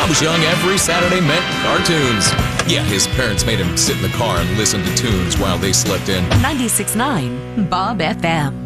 Bob was young, every Saturday meant cartoons. Yeah, his parents made him sit in the car and listen to tunes while they slept in. 96.9 Bob FM.